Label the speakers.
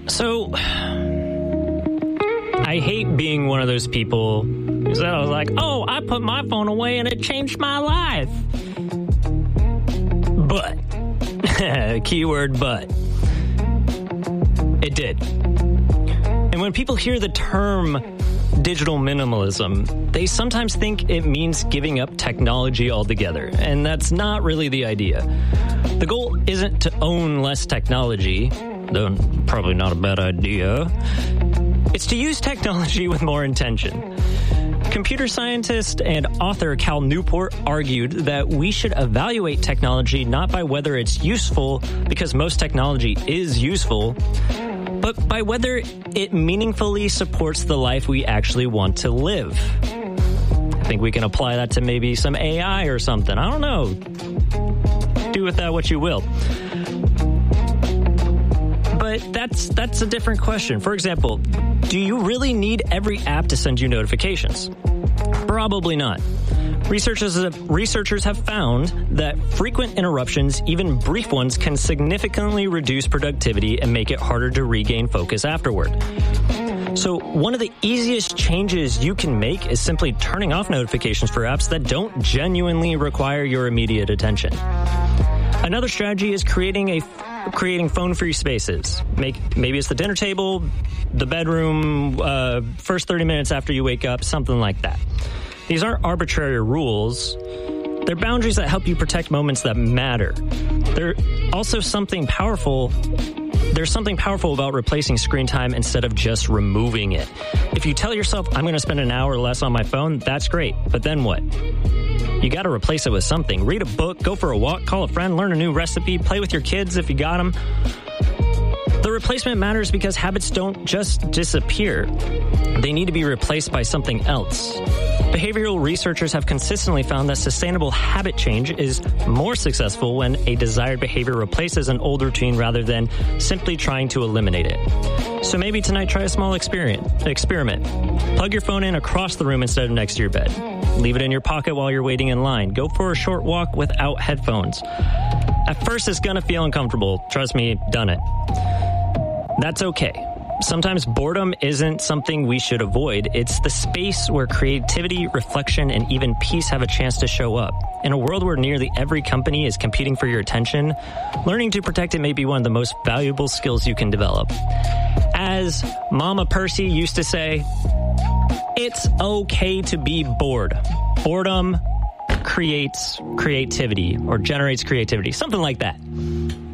Speaker 1: So, I hate being one of those people who said, I was like, oh, I put my phone away and it changed my life. But, keyword but, it did. And when people hear the term digital minimalism, they sometimes think it means giving up technology altogether. And that's not really the idea. The goal isn't to own less technology, though probably not a bad idea. It's to use technology with more intention. Computer scientist and author Cal Newport argued that we should evaluate technology not by whether it's useful, because most technology is useful, but by whether it meaningfully supports the life we actually want to live. I think we can apply that to maybe some AI or something. I don't know. Do with that what you will. But that's a different question. For example, do you really need every app to send you notifications? Probably not. Researchers have found that frequent interruptions, even brief ones, can significantly reduce productivity and make it harder to regain focus afterward. So one of the easiest changes you can make is simply turning off notifications for apps that don't genuinely require your immediate attention. Another strategy is creating phone-free spaces. Maybe it's the dinner table, the bedroom, first 30 minutes after you wake up, something like that. These aren't arbitrary rules. They're boundaries that help you protect moments that matter. There's something powerful about replacing screen time instead of just removing it. If you tell yourself, I'm going to spend an hour less on my phone, that's great. But then what? You got to replace it with something. Read a book, go for a walk, call a friend, learn a new recipe, play with your kids if you got them. The replacement matters because habits don't just disappear. They need to be replaced by something else. Behavioral researchers have consistently found that sustainable habit change is more successful when a desired behavior replaces an old routine rather than simply trying to eliminate it. So maybe tonight try a small experiment. Plug your phone in across the room instead of next to your bed. Leave it in your pocket while you're waiting in line. Go for a short walk without headphones. At first, it's going to feel uncomfortable. Trust me, done it. That's okay. Sometimes boredom isn't something we should avoid. It's the space where creativity, reflection, and even peace have a chance to show up. In a world where nearly every company is competing for your attention, learning to protect it may be one of the most valuable skills you can develop. As Mama Percy used to say, it's okay to be bored. Boredom creates creativity or generates creativity, something like that.